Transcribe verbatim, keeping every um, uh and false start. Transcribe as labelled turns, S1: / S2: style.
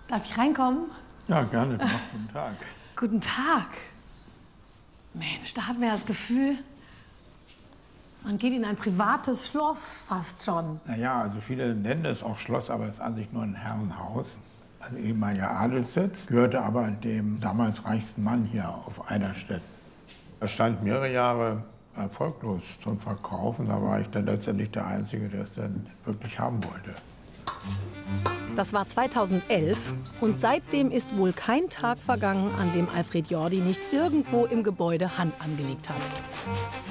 S1: Darf ich reinkommen?
S2: Ja, gerne. Doch. Guten Tag.
S1: Guten Tag. Mensch, da hat man ja das Gefühl, man geht in ein privates Schloss fast schon.
S2: Naja, also viele nennen es auch Schloss, aber es ist an sich nur ein Herrenhaus. Ein ehemaliger Adelssitz, gehörte aber dem damals reichsten Mann hier auf Eiderstedt. Er stand mehrere Jahre erfolglos zum Verkauf und da war ich dann letztendlich der Einzige, der es dann wirklich haben wollte.
S3: Das war zweitausendelf und seitdem ist wohl kein Tag vergangen, an dem Alfred Jordi nicht irgendwo im Gebäude Hand angelegt hat.